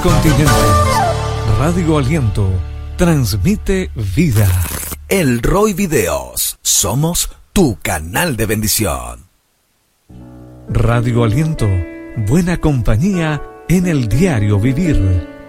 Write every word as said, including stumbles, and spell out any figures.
Continente. Radio Aliento transmite vida. El Roy Videos. Somos tu canal de bendición. Radio Aliento. Buena compañía en el diario vivir.